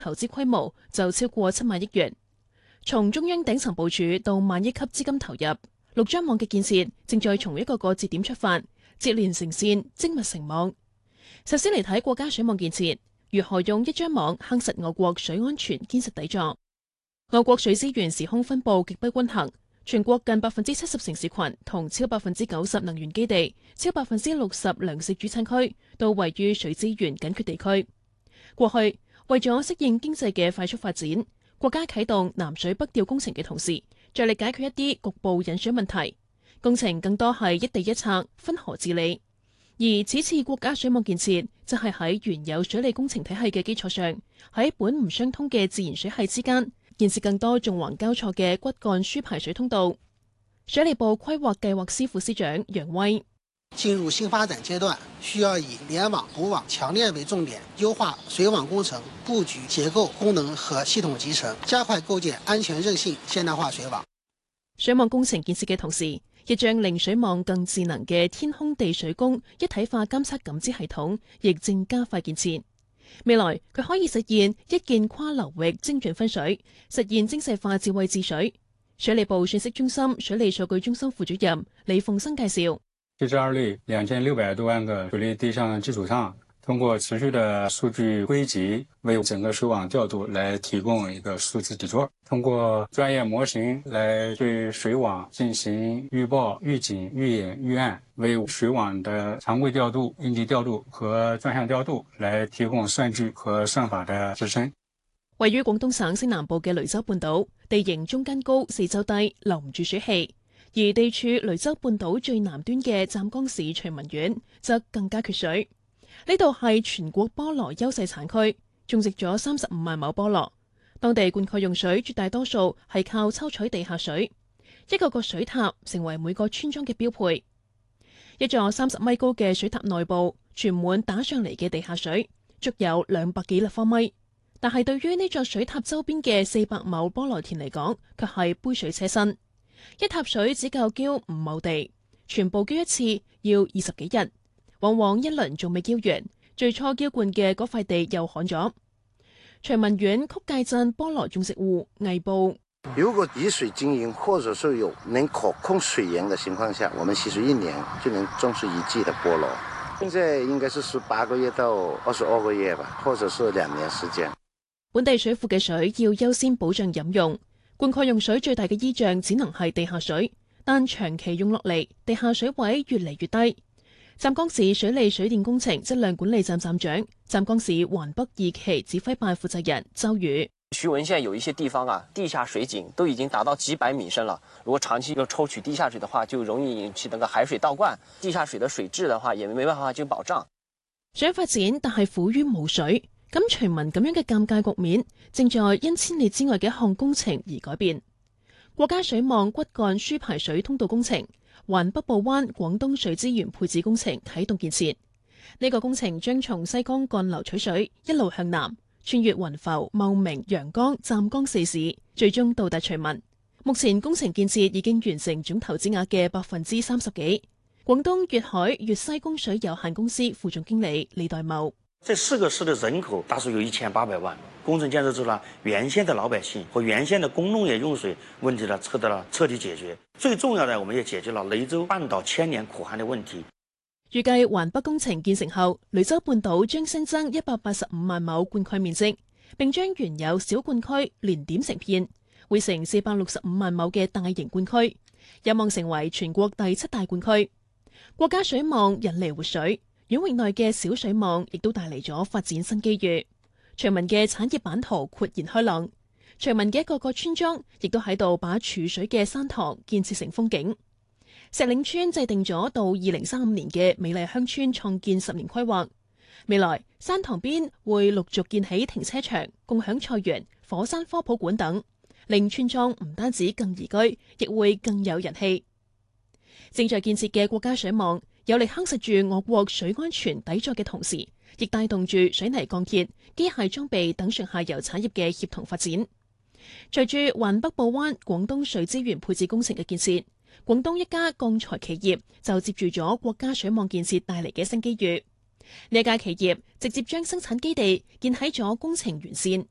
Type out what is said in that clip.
投資規模就超過7萬億元。從中央頂層部署到萬億級資金投入，6張網嘅建設正在從一個個節點出發，接連成線，精密成網。首先嚟睇國家水網建設，如何用一張網夯實我國水安全堅實底座。我國水資源時空分佈極不均衡，全國近70%城市群同超90%能源基地、超60%糧食主產區都位於水資源緊缺地區。過去為咗適應經濟嘅快速發展，國家啟動南水北調工程嘅同時，着力解決一啲局部引水問題，工程更多係一地一策、分河治理。而此次國家水網建設，則係喺原有水利工程體系嘅基礎上，喺本唔相通嘅自然水系之間，建設更多縱橫交錯嘅骨幹輸排水通道。水利部規劃計劃司副司長楊威： 進入新發展階段，需要以聯網、補網、強鏈為重點，優化水網工程布局、結構、功能和系統集成，加快構建安全韌性現代化水網。 水網工程建設嘅同時，一張令水網更智能嘅天空地水工一體化監測感知系統，亦正加快建設。未來佢可以實現一鍵跨流域精準分水，實現精細化智慧治水。水利部信息中心水利數據中心副主任李鳳生介紹： 截至2類2600多萬個水利對象基礎上，通過持續的數據歸集，為整個水網調度來提供一個數字底座。通過專業模型來對水網進行預報、預警、預演、預案，為水網的常規調度、應急調度和專項調度來提供算據和算法的支撐。 位於廣東省西南部嘅雷州半島，地形中間高、四周低，留唔住水氣。而地處雷州半島最南端嘅湛江市徐聞縣，則更加缺水。呢度係全國菠蘿優勢產區，種植咗35萬畝菠蘿。當地灌溉用水絕大多數係靠抽取地下水，一個個水塔成為每個村莊嘅標配。一座30米高嘅水塔內部存滿打上嚟嘅地下水，足有200幾立方米。但係對於呢座水塔周邊嘅400畝菠蘿田嚟講，卻係杯水車薪。一塔水只夠澆5畝地，全部澆一次要20幾日。往往一輪仲未澆完，最初澆灌嘅嗰塊地又旱咗。徐聞縣曲界鎮菠蘿種植戶魏部： 如果以水經營，或者是有能可控水源的情況下，我們其實1年就能種出1季的菠蘿。現在應該是18個月到22個月吧，或者是2年時間。 本地水庫嘅水要優先保障飲用，灌溉用水最大嘅依仗只能係地下水，但長期用落嚟，地下水位越嚟越低。湛江市水利水電工程質量管理站站長、湛江市環北2期指揮辦負責人周宇： 徐聞縣有一些地方地下水井都已經達到幾百米深了。如果長期要抽取地下水的話，就容易引起那個海水倒灌，地下水的水質的話，也沒辦法去保障。 想發展，但係苦於冇水。咁徐聞咁樣嘅尷尬局面，正在因千里之外嘅一項工程而改變。國家水網骨幹輸排水通道工程環北部灣廣東水資源配置工程啟動建設。呢個工程將從西江幹流取水，一路向南，穿越雲浮、茂名、陽江、湛江4市，最終到達徐聞。目前工程建設已經完成總投資額嘅30%幾。廣東粵海粵西供水有限公司副總經理李代茂： 這4個市的人口大數有1800萬，工程建設之後呢，原先的老百姓和原先的工農業用水問題呢，得到了徹底解決。最重要的，我們也解決了雷州半島千年苦旱的問題。 預計環北工程建成後，雷州半島將新增185萬畝灌溉面積，並將原有小灌區連點成片，會成465萬畝嘅大型灌區，有望成為全國第7大灌區。國家水網引嚟活水。縣域內嘅小水網亦都帶嚟咗發展新機遇。徐聞嘅產業版圖豁然開朗，徐聞嘅一個個村莊亦都喺度把儲水嘅山塘建設成風景。石嶺村制定咗到2035年嘅美麗鄉村創建10年規劃，未來山塘邊會陸續建起停車場、共享菜園、火山科普館等，令村莊唔單止更宜居，亦會更有人氣。正在建設嘅國家水網，有力夯實住我國水安全底座嘅同時，亦帶動住水泥鋼鐵、機械裝備等上下游產業嘅協同發展。隨住環北部灣廣東水資源配置工程嘅建設，廣東一家鋼材企業就接住咗國家水網建設帶嚟嘅新機遇。呢一家企業直接將生產基地建喺咗工程沿線，